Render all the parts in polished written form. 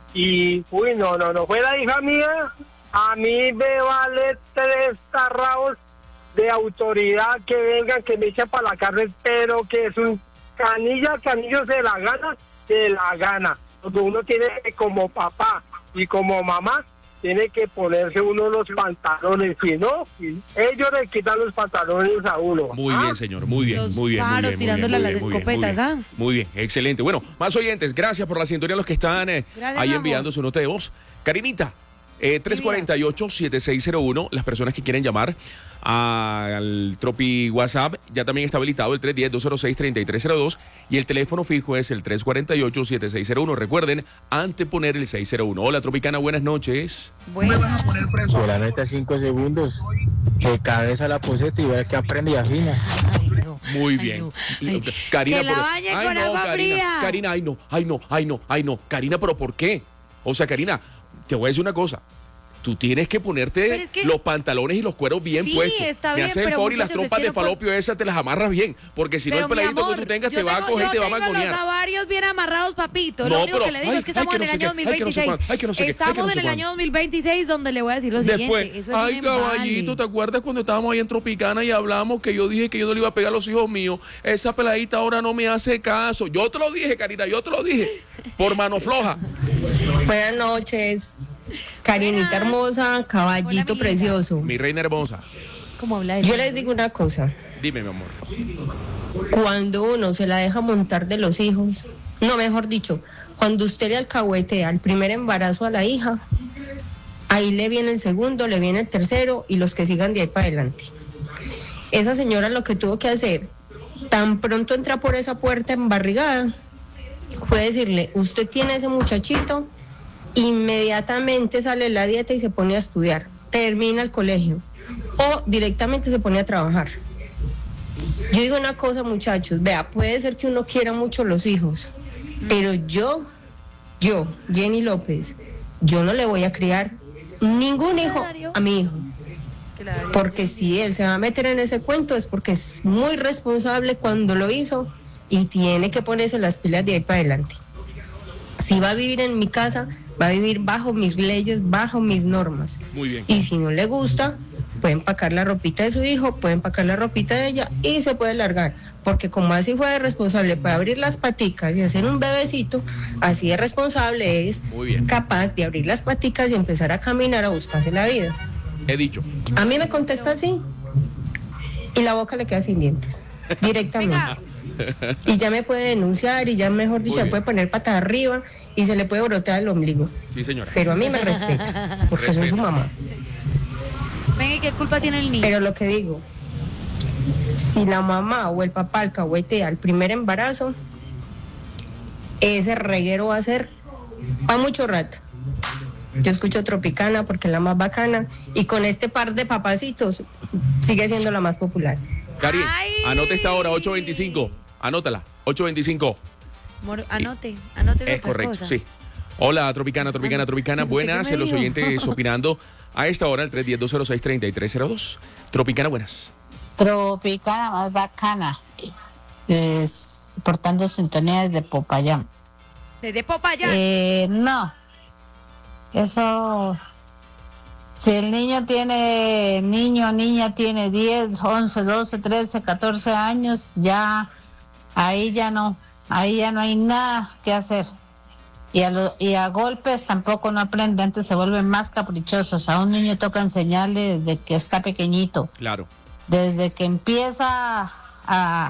Y, uy, no fue la hija mía. A mí me vale 3 tarraos de autoridad que vengan, que me echen para la cárcel, pero que es un canillo se la gana. Porque uno tiene que, como papá y como mamá, tiene que ponerse uno los pantalones, si no, ellos le quitan los pantalones a uno. Muy bien, señor, muy bien, Los muy bien. paros tirándole a las escopetas, ¿ah? Muy bien, excelente. Bueno, más oyentes, gracias por la sintonía a los que están ahí enviando su nota de voz. Karinita, 348-7601, las personas que quieren llamar al Tropi WhatsApp, ya también está habilitado el 310-206-3302 y el teléfono fijo es el 348-7601. Recuerden, anteponer el 601. Hola, Tropicana, buenas noches. Bueno. La neta 5 segundos, que cabeza la poseta y ver que aprende y afina. Ay, no. Muy bien. Ay, Karina, que la bañe con agua fría. Karina, ay no. Karina, ¿pero por qué? O sea, Karina, te voy a decir una cosa. Tú tienes que ponerte los pantalones y los cueros bien puestos. Está Me bien, haces el favor y las trompas de falopio esas te las amarras bien. Porque si no, el peladito que tú tengas te va a coger y te va a mangonear. Yo tengo los ovarios bien amarrados, papito. Lo único que le digo es que estamos en el año 2026. Estamos en el año 2026 donde le voy a decir lo siguiente. Eso es ay, caballito, ¿te acuerdas cuando estábamos ahí en Tropicana y hablamos que yo dije que yo no le iba a pegar a los hijos míos? Esa peladita ahora no me hace caso. Yo te lo dije, Karina, yo te lo dije. Por mano floja. Buenas noches. Karinita hermosa, caballito Hola, precioso. Mi reina hermosa. ¿Cómo habla Yo les digo una cosa. Dime, mi amor. Cuando uno se la deja montar de los hijos, no, mejor dicho, cuando usted le alcahuetea el primer embarazo a la hija, ahí le viene el segundo, le viene el tercero y los que sigan de ahí para adelante. Esa señora lo que tuvo que hacer, tan pronto entra por esa puerta embarrigada, fue decirle, usted tiene ese muchachito, inmediatamente sale la dieta y se pone a estudiar, termina el colegio o directamente se pone a trabajar. Yo digo una cosa, muchachos, vea, puede ser que uno quiera mucho los hijos, pero yo, Jenny López, yo no le voy a criar ningún hijo a mi hijo, porque si él se va a meter en ese cuento es porque es muy responsable cuando lo hizo y tiene que ponerse las pilas de ahí para adelante. Si va a vivir en mi casa, va a vivir bajo mis leyes, bajo mis normas. Muy bien. Y si no le gusta, puede empacar la ropita de su hijo, puede empacar la ropita de ella y se puede largar. Porque como así fue de responsable para abrir las paticas y hacer un bebecito, así de responsable es capaz de abrir las paticas y empezar a caminar a buscarse la vida. He dicho. A mí me contesta así y la boca le queda sin dientes, directamente. Y ya me puede denunciar y ya, mejor dicho, se puede poner patada arriba y se le puede brotar el ombligo. Sí, señora. Pero a mí me respeta, porque soy su mamá. Venga, ¿y qué culpa tiene el niño? Pero lo que digo, si la mamá o el papá alcahuetea al primer embarazo, ese reguero va a ser para mucho rato. Yo escucho Tropicana porque es la más bacana y con este par de papacitos sigue siendo la más popular. Cari, anote esta hora, 8:25. Anótala, 8:25. Anote es correcto, cosa. Sí. Hola, Tropicana. Buenas, los oyentes opinando a esta hora, el 310-206-3302. Tropicana, buenas. Tropicana más bacana. Portando sintonía desde Popayán. ¿Desde Popayán? No. Eso... Si el niña tiene 10, 11, 12, 13, 14 años, ya ahí ya no hay nada que hacer. Y a golpes tampoco no aprende, antes se vuelven más caprichosos. A un niño toca enseñarle desde que está pequeñito. Claro. Desde que empieza a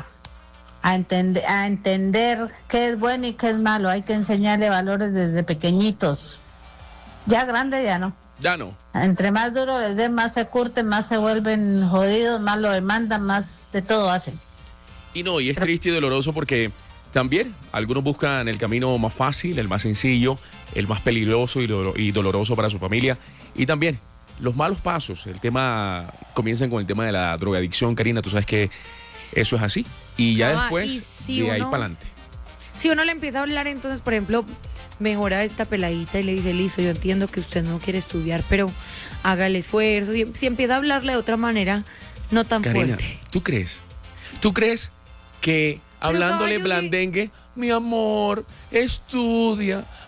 entender qué es bueno y qué es malo, hay que enseñarle valores desde pequeñitos. Ya grande ya no. Ya no. Entre más duro les den, más se curten, más se vuelven jodidos, más lo demandan, más de todo hacen. Y es triste y doloroso porque también algunos buscan el camino más fácil, el más sencillo, el más peligroso y doloroso para su familia. Y también los malos pasos. Comienzan con el tema de la drogadicción, Karina, tú sabes que eso es así. Y ya después, de ahí para adelante. Si uno le empieza a hablar, entonces, por ejemplo, mejora esta peladita y le dice, listo, yo entiendo que usted no quiere estudiar, pero haga el esfuerzo. Si empieza a hablarle de otra manera, no tan Karina, fuerte. ¿Tú crees que hablándole blandengue, mi amor, estudia,